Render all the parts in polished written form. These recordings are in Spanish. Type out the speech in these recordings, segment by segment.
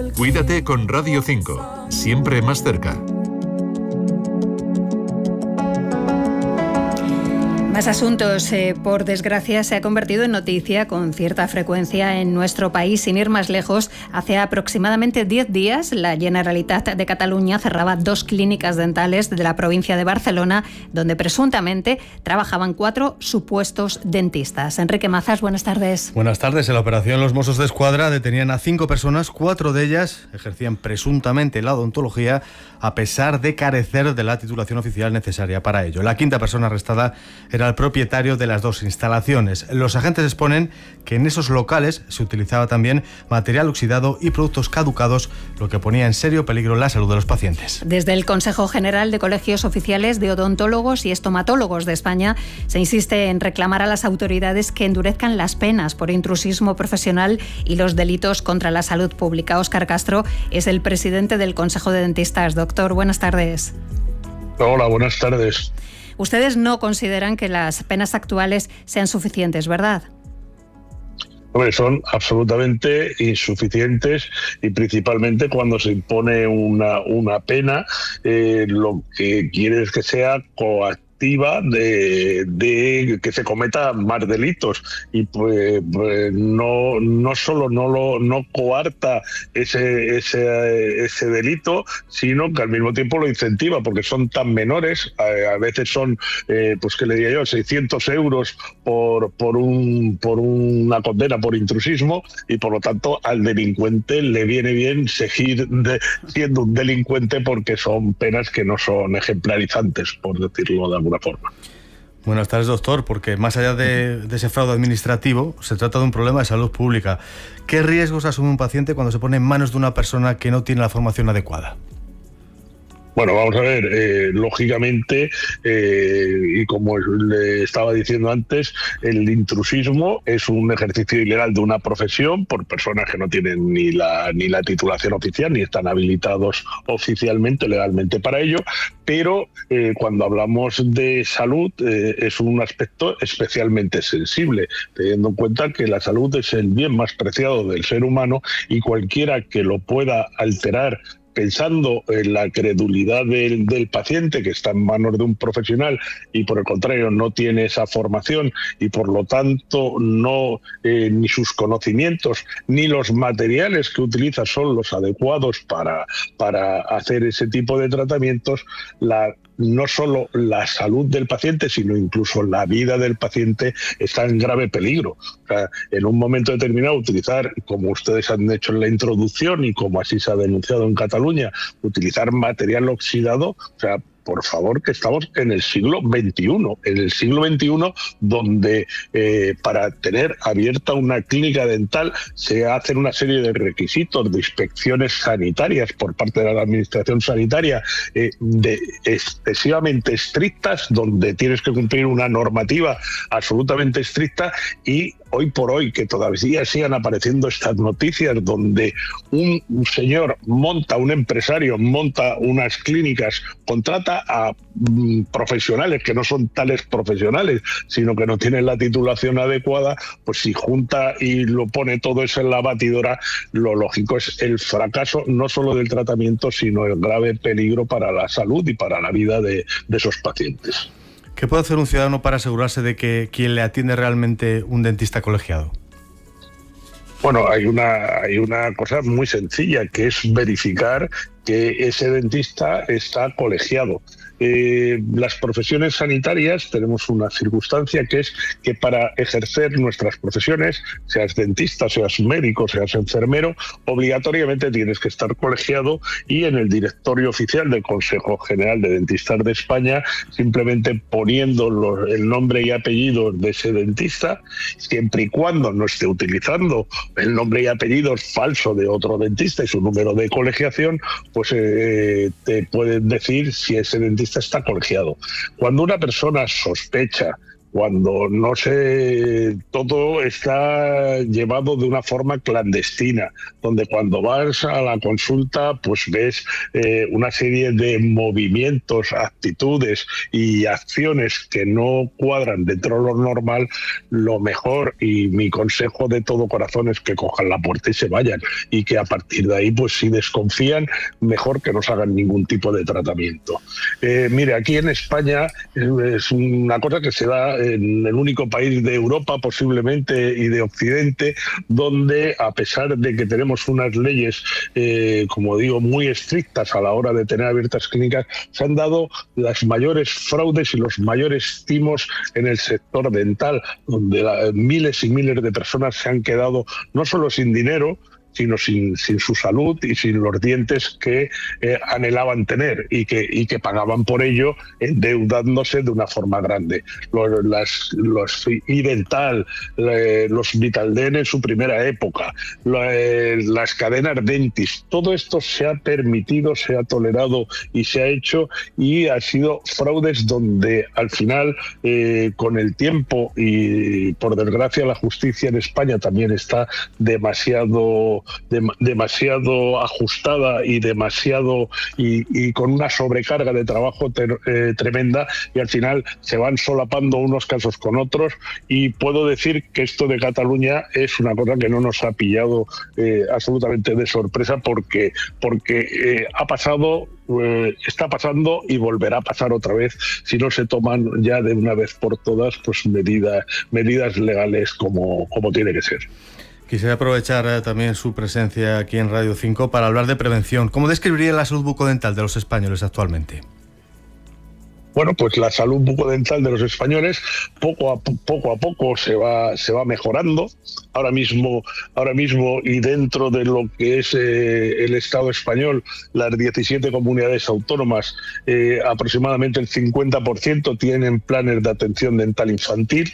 Cuídate con Radio 5, siempre más cerca. Más asuntos. Por desgracia, se ha convertido en noticia con cierta frecuencia en nuestro país. Sin ir más lejos, hace aproximadamente 10 días, la Generalitat de Cataluña cerraba 2 clínicas dentales de la provincia de Barcelona, donde presuntamente trabajaban 4 supuestos dentistas. Enrique Mazas, buenas tardes. Buenas tardes. En la operación, los Mossos d'Esquadra detenían a 5 personas. 4 de ellas ejercían presuntamente la odontología, a pesar de carecer de la titulación oficial necesaria para ello. La 5ª persona arrestada era el propietario de las 2 instalaciones. Los agentes exponen que en esos locales se utilizaba también material oxidado y productos caducados, lo que ponía en serio peligro la salud de los pacientes. Desde el Consejo General de Colegios Oficiales de Odontólogos y Estomatólogos de España se insiste en reclamar a las autoridades que endurezcan las penas por intrusismo profesional y los delitos contra la salud pública. Óscar Castro es el presidente del Consejo de Dentistas. Doctor, buenas tardes. Hola, buenas tardes. Ustedes no consideran que las penas actuales sean suficientes, ¿verdad? Hombre, son absolutamente insuficientes, y principalmente cuando se impone una pena, lo que quiere es que sea coactiva de que se cometa más delitos, y pues no solo no coarta ese delito, sino que al mismo tiempo lo incentiva, porque son tan menores. A veces son, pues que le diría yo, 600 euros por una condena por intrusismo, y por lo tanto al delincuente le viene bien seguir siendo un delincuente, porque son penas que no son ejemplarizantes, por decirlo de alguna forma. Buenas tardes, doctor, porque más allá de ese fraude administrativo, se trata de un problema de salud pública. ¿Qué riesgos asume un paciente cuando se pone en manos de una persona que no tiene la formación adecuada? Bueno, vamos a ver, lógicamente, y como le estaba diciendo antes, el intrusismo es un ejercicio ilegal de una profesión por personas que no tienen ni la titulación oficial, ni están habilitados oficialmente, legalmente para ello, pero cuando hablamos de salud es un aspecto especialmente sensible, teniendo en cuenta que la salud es el bien más preciado del ser humano, y cualquiera que lo pueda alterar pensando en la credulidad del paciente, que está en manos de un profesional y por el contrario no tiene esa formación, y por lo tanto no ni sus conocimientos ni los materiales que utiliza son los adecuados para hacer ese tipo de tratamientos, no solo la salud del paciente, sino incluso la vida del paciente está en grave peligro. O sea, en un momento determinado utilizar, como ustedes han hecho en la introducción y como así se ha denunciado en Cataluña, utilizar material oxidado, o sea, por favor, que estamos en el siglo XXI, donde para tener abierta una clínica dental se hacen una serie de requisitos de inspecciones sanitarias por parte de la administración sanitaria excesivamente estrictas, donde tienes que cumplir una normativa absolutamente estricta, y hoy por hoy que todavía sigan apareciendo estas noticias donde un señor un empresario monta unas clínicas, contrata a profesionales que no son tales profesionales, sino que no tienen la titulación adecuada, pues si junta y lo pone todo eso en la batidora, lo lógico es el fracaso no solo del tratamiento, sino el grave peligro para la salud y para la vida de esos pacientes. ¿Qué puede hacer un ciudadano para asegurarse de que quien le atiende realmente un dentista colegiado? Bueno, hay una cosa muy sencilla, que es verificar que ese dentista está colegiado. Las profesiones sanitarias tenemos una circunstancia, que es que para ejercer nuestras profesiones, seas dentista, seas médico, seas enfermero, obligatoriamente tienes que estar colegiado, y en el directorio oficial del Consejo General de Dentistas de España, simplemente poniendo el nombre y apellidos de ese dentista, siempre y cuando no esté utilizando el nombre y apellidos falso de otro dentista y su número de colegiación, pues te pueden decir si ese dentista está colegiado. Cuando una persona sospecha cuando todo está llevado de una forma clandestina, donde cuando vas a la consulta pues ves una serie de movimientos, actitudes y acciones que no cuadran dentro de lo normal. Lo mejor y mi consejo de todo corazón es que cojan la puerta y se vayan, y que a partir de ahí, pues si desconfían, mejor que no se hagan ningún tipo de tratamiento. Mire, aquí en España es una cosa que se da en el único país de Europa posiblemente y de Occidente donde, a pesar de que tenemos unas leyes, como digo, muy estrictas a la hora de tener abiertas clínicas, se han dado las mayores fraudes y los mayores timos en el sector dental, donde miles y miles de personas se han quedado no solo sin dinero, sino sin su salud y sin los dientes que anhelaban tener y que pagaban por ello, endeudándose de una forma grande. Los iDental, los Vitaldent en su primera época, las cadenas Dentis, todo esto se ha permitido, se ha tolerado y se ha hecho, y ha sido fraudes donde al final, con el tiempo y por desgracia la justicia en España también está demasiado ajustada y con una sobrecarga de trabajo tremenda, y al final se van solapando unos casos con otros. Y puedo decir que esto de Cataluña es una cosa que no nos ha pillado absolutamente de sorpresa, porque ha pasado, está pasando y volverá a pasar otra vez si no se toman ya de una vez por todas pues medidas legales como tiene que ser. Quisiera aprovechar también su presencia aquí en Radio 5 para hablar de prevención. ¿Cómo describiría la salud bucodental de los españoles actualmente? Bueno, pues la salud bucodental de los españoles poco a poco se va mejorando. Ahora mismo, y dentro de lo que es el Estado español, las 17 comunidades autónomas, aproximadamente el 50% tienen planes de atención dental infantil.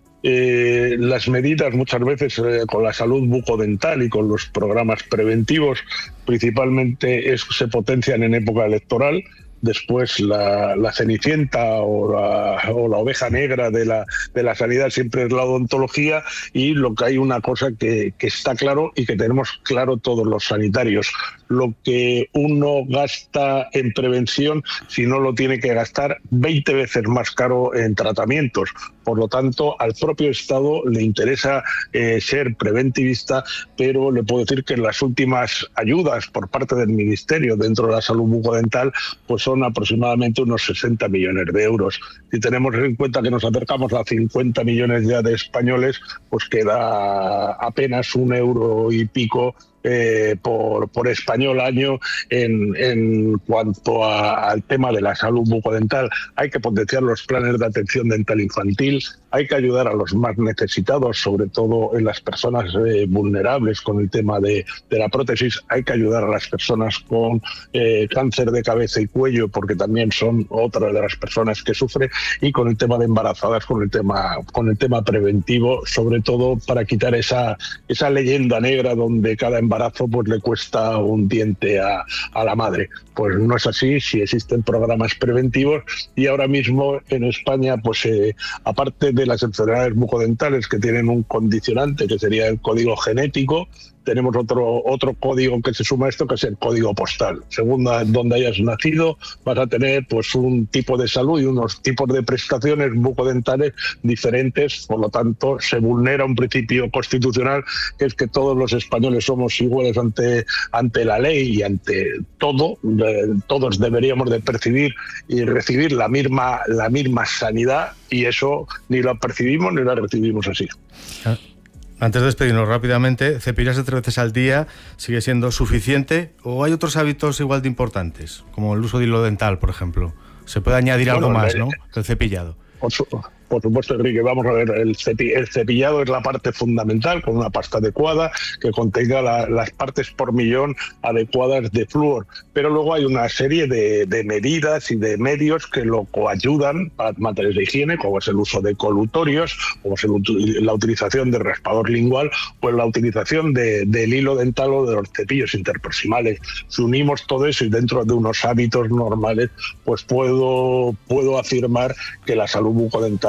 Las medidas muchas veces con la salud bucodental y con los programas preventivos principalmente se potencian en época electoral. Después la cenicienta o la oveja negra de la sanidad siempre es la odontología, y lo que hay una cosa que está claro y que tenemos claro todos los sanitarios: lo que uno gasta en prevención, si no lo tiene que gastar 20 veces más caro en tratamientos. Por lo tanto, al propio Estado le interesa ser preventivista, pero le puedo decir que las últimas ayudas por parte del Ministerio dentro de la salud bucodental pues son aproximadamente unos 60 millones de euros. Si tenemos en cuenta que nos acercamos a 50 millones ya de españoles, pues queda apenas €1 y pico por español año en cuanto al tema de la salud bucodental. Hay que potenciar los planes de atención dental infantil, hay que ayudar a los más necesitados, sobre todo en las personas vulnerables con el tema de la prótesis. Hay que ayudar a las personas con cáncer de cabeza y cuello, porque también son otra de las personas que sufre, y con el tema de embarazadas, con el tema preventivo, sobre todo para quitar esa leyenda negra donde cada embarazo pues le cuesta un diente a la madre. Pues no es así, si existen programas preventivos, y ahora mismo en España, pues aparte de las enfermedades bucodentales que tienen un condicionante que sería el código genético, tenemos otro código que se suma a esto, que es el código postal. Según donde hayas nacido, vas a tener pues un tipo de salud y unos tipos de prestaciones bucodentales diferentes. Por lo tanto, se vulnera un principio constitucional, que es que todos los españoles somos iguales ante la ley y ante todo. Todos deberíamos de percibir y recibir la misma sanidad, y eso ni la percibimos ni la recibimos así. Antes de despedirnos rápidamente, ¿cepillarse 3 veces al día sigue siendo suficiente o hay otros hábitos igual de importantes, como el uso de hilo dental, por ejemplo? Se puede añadir algo más, ¿no?, el cepillado. Por supuesto, Enrique, vamos a ver, el cepillado es la parte fundamental, con una pasta adecuada que contenga las partes por millón adecuadas de flúor. Pero luego hay una serie de medidas y de medios que lo coayudan para materiales de higiene, como es el uso de colutorios, como es la utilización del raspador lingual, pues la utilización del hilo dental o de los cepillos interproximales. Si unimos todo eso y dentro de unos hábitos normales, pues puedo afirmar que la salud bucodental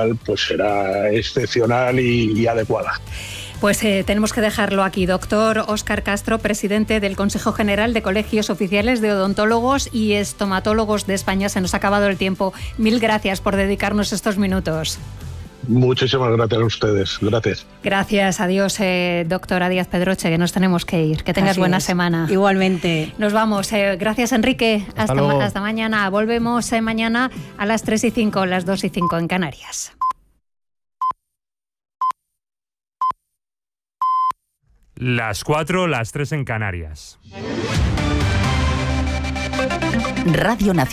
cual pues será excepcional y adecuada. Pues tenemos que dejarlo aquí. Doctor Óscar Castro, presidente del Consejo General de Colegios Oficiales de Odontólogos y Estomatólogos de España. Se nos ha acabado el tiempo. Mil gracias por dedicarnos estos minutos. Muchísimas gracias a ustedes. Gracias. Gracias. Adiós, doctora Díaz Pedroche, que nos tenemos que ir. Que tengas buena semana. Igualmente. Nos vamos. Gracias, Enrique. Hasta mañana. Volvemos mañana a las 3:05, las 2:05 en Canarias. Las 4, las 3 en Canarias. Radio Nacional.